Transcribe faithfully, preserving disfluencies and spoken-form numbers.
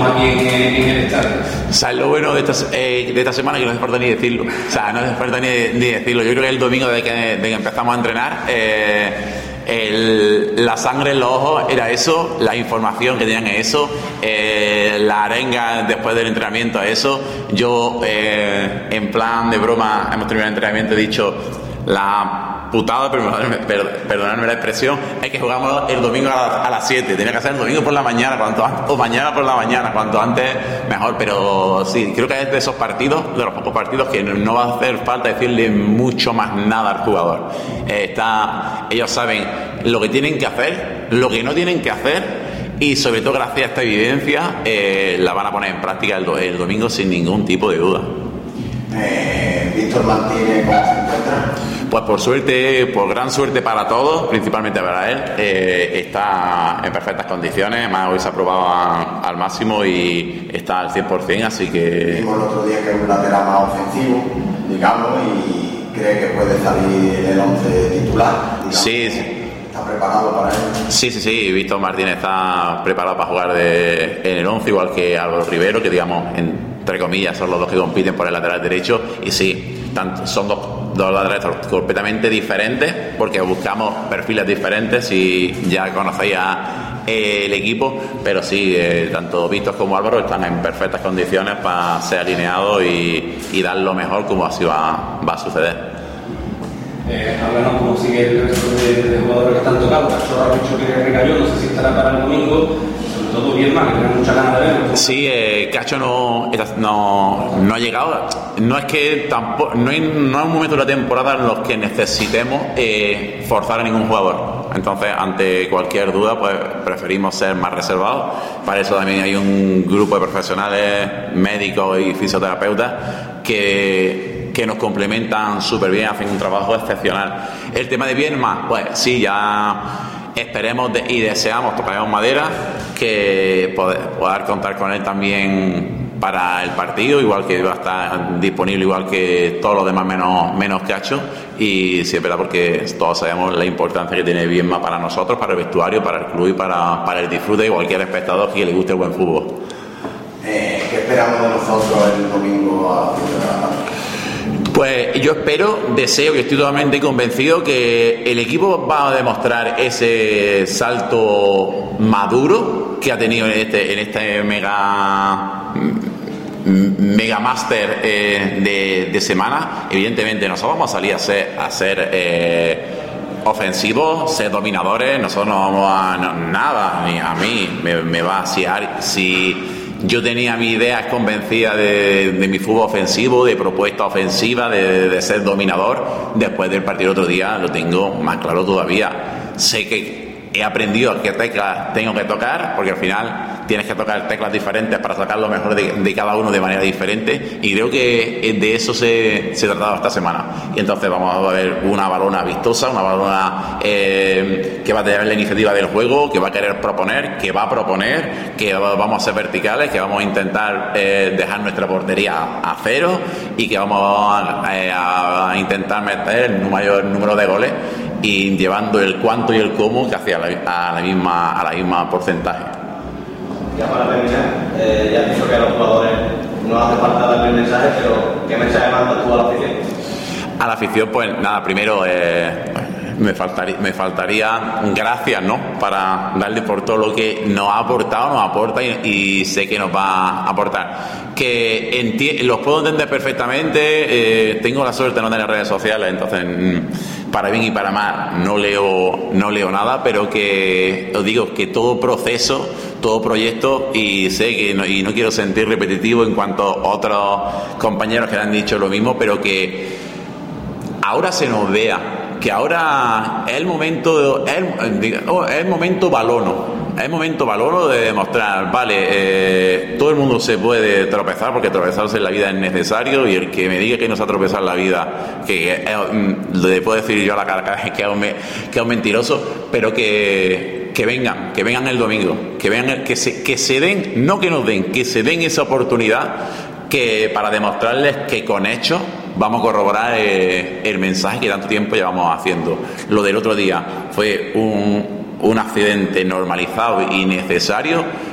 tenemos aquí en, en el estadio. ¿Sabes lo bueno de esta, eh, de esta semana? Que no hace falta ni decirlo. O sea, no hace falta ni, ni decirlo. Yo creo que el domingo de que, de que empezamos a entrenar, eh, el, la sangre en los ojos era eso, la información que tenían es eso, eh, la arenga después del entrenamiento es eso. Yo, eh, en plan de broma, hemos terminado el entrenamiento, he dicho la putada, pero perdonadme la expresión, es que jugamos el domingo a las siete, tenía que ser el domingo por la mañana, cuanto antes, o mañana por la mañana, cuanto antes mejor, pero sí, creo que es de esos partidos, de los pocos partidos que no va a hacer falta decirle mucho más nada al jugador. Eh, está, ellos saben lo que tienen que hacer, lo que no tienen que hacer, y sobre todo gracias a esta evidencia eh, la van a poner en práctica el, el domingo sin ningún tipo de duda. Eh, Víctor Martínez, ¿cómo se encuentra? Pues por suerte, por gran suerte para todos, principalmente para él, eh, está en perfectas condiciones, además hoy se ha probado a, al máximo y está al cien por ciento, así que... Vimos el otro día que es un lateral más ofensivo, digamos, y cree que puede salir en el once titular, digamos. Sí, sí. ¿Está preparado para él? Sí, sí, sí, Víctor Martínez está preparado para jugar de, en el once, igual que Álvaro Rivero, que digamos, entre comillas, son los dos que compiten por el lateral derecho, y sí, tanto, son dos... dos laterales completamente diferentes porque buscamos perfiles diferentes y ya conocéis a, eh, el equipo, pero sí, eh, tanto Víctor como Álvaro están en perfectas condiciones para ser alineados y, y dar lo mejor, como así va, va a suceder. Eh, háblanos cómo sigue el resto de, de jugadores que están tocados. Cachorro ha dicho que recayó, no sé si estará para el domingo. Todo bien mal, que tienen muchas ganas de verlo. Sí, eh, Cacho no, no, no ha llegado. No es que tampoco, no hay, no hay un momento de la temporada en los que necesitemos eh, forzar a ningún jugador. Entonces, ante cualquier duda, pues preferimos ser más reservados. Para eso también hay un grupo de profesionales, médicos y fisioterapeutas que, que nos complementan súper bien, hacen un trabajo excepcional. El tema de Bielma, pues sí, ya... Esperemos de, y deseamos, tocaremos madera, que poder, poder contar con él también para el partido, igual que va a estar disponible igual que todos los demás menos, menos Cacho. Y sí, es verdad, porque todos sabemos la importancia que tiene Bielma para nosotros, para el vestuario, para el club y para, para el disfrute de cualquier espectador que le guste el buen fútbol. Eh, ¿Qué esperamos de nosotros el domingo a Pues yo espero, deseo y estoy totalmente convencido que el equipo va a demostrar ese salto maduro que ha tenido en este, en este mega mega máster eh, de, de semana. Evidentemente nosotros vamos a salir a ser, a ser eh, ofensivos, ser dominadores. Nosotros no vamos a no, nada, ni a mí me, me va a siar si yo tenía mi idea convencida de, de mi fútbol ofensivo, de propuesta ofensiva, de, de ser dominador. Después del partido otro día lo tengo más claro todavía. Sé que he aprendido a qué teclas tengo que tocar, porque al final tienes que tocar teclas diferentes para sacar lo mejor de, de cada uno de manera diferente, y creo que de eso se, se trataba esta semana. Y entonces vamos a ver una balona vistosa, una balona eh, que va a tener la iniciativa del juego, que va a querer proponer, que va a proponer, que vamos a ser verticales, que vamos a intentar eh, dejar nuestra portería a cero y que vamos a, eh, a intentar meter el mayor número de goles, y llevando el cuánto y el cómo que hacia la, a la misma a la misma porcentaje. Ya para terminar, eh, ya has dicho que a los jugadores no hace falta darle mensaje, pero ¿qué mensaje mandas tú a la afición? A la afición, pues nada, primero eh, me faltaría, me faltaría gracias, ¿no? Para darle por todo lo que nos ha aportado, nos aporta y, y sé que nos va a aportar. Que enti- los puedo entender perfectamente, eh, tengo la suerte de no tener redes sociales, entonces mmm, para bien y para mal no leo, no leo nada, pero que os digo que todo proceso, todo proyecto, y sé que no, y no quiero sentir repetitivo en cuanto a otros compañeros que han dicho lo mismo, pero que ahora se nos vea, que ahora es el momento, es el, es el momento balono. Es momento valoro de demostrar, vale, eh, todo el mundo se puede tropezar, porque tropezarse en la vida es necesario, y el que me diga que no se ha tropezado en la vida, que eh, le puedo decir yo a la cara que es un, que es un mentiroso, pero que, que vengan, que vengan el domingo, que vengan, que se, que se den, no que nos den, que se den esa oportunidad, que para demostrarles que con hechos vamos a corroborar eh, el mensaje que tanto tiempo llevamos haciendo. Lo del otro día fue un un accidente normalizado y necesario,